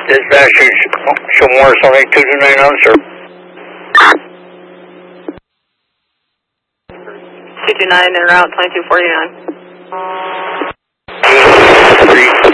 Dispatch, show Morris on 8229 on, sir. 229 en route 2249.